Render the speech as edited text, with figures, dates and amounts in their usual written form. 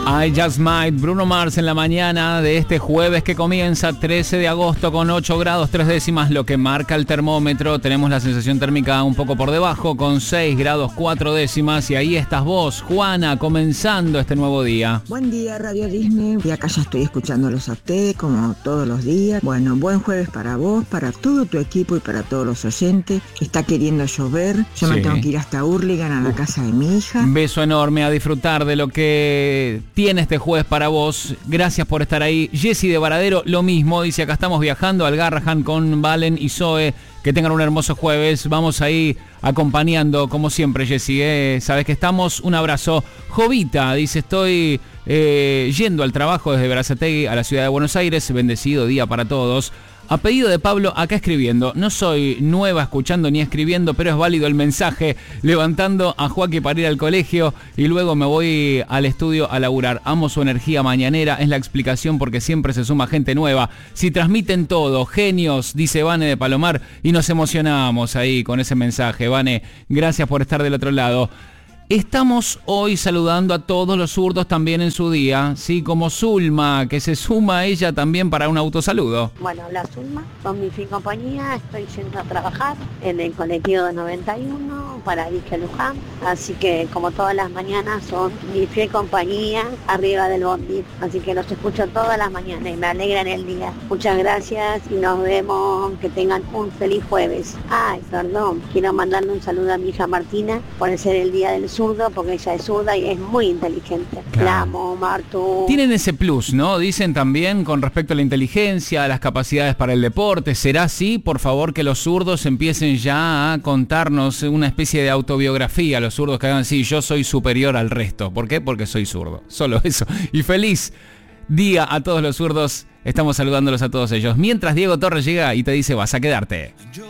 I Just Might, Bruno Mars en la mañana de este jueves que comienza 13 de agosto con 8 grados 3 décimas, lo que marca el termómetro. Tenemos la sensación térmica un poco por debajo con 6 grados 4 décimas y ahí estás vos, Juana, comenzando este nuevo día. Buen día, Radio Disney. Y acá ya estoy escuchándolos a ustedes como todos los días. Bueno, buen jueves para vos, para todo tu equipo y para todos los oyentes. Está queriendo llover. Yo me tengo que ir hasta Hurlingham a la casa de mi hija. Un beso enorme, a disfrutar de lo que tiene este jueves para vos. Gracias por estar ahí. Jessy de Varadero, lo mismo, dice: acá estamos viajando al Garrahan con Valen y Zoe. Que tengan un hermoso jueves. Vamos ahí acompañando como siempre, Jessy, sabes que estamos. Un abrazo. Jovita dice: estoy yendo al trabajo desde Berazategui a la ciudad de Buenos Aires. Bendecido día para todos. A pedido de Pablo, acá escribiendo. No soy nueva escuchando ni escribiendo, pero es válido el mensaje. Levantando a Joaquín para ir al colegio y luego me voy al estudio a laburar. Amo su energía mañanera, es la explicación porque siempre se suma gente nueva. Si transmiten todo, genios, dice Vane de Palomar, y nos emocionamos ahí con ese mensaje. Vane, gracias por estar del otro lado. Estamos hoy saludando a todos los zurdos también en su día, sí, como Zulma, que se suma a ella también para un autosaludo. Bueno, habla Zulma, con mi fin compañía, estoy yendo a trabajar en el colectivo de 91 para Villa Luján, así que como todas las mañanas son mi fiel compañía arriba del bondi, así que los escucho todas las mañanas y me alegran el día. Muchas gracias y nos vemos, que tengan un feliz jueves. Ay, perdón, quiero mandarle un saludo a mi hija Martina por ser el día del zurdo, porque ella es zurda y es muy inteligente. Claro. La amo, Martu. Tienen ese plus, ¿no? Dicen también con respecto a la inteligencia, a las capacidades para el deporte. ¿Será así? Por favor, que los zurdos empiecen ya a contarnos una especie de autobiografía. Los zurdos que hagan: sí, yo soy superior al resto. ¿Por qué? Porque soy zurdo. Solo eso. Y feliz día a todos los zurdos. Estamos saludándolos a todos ellos. Mientras Diego Torres llega y te dice: vas a quedarte.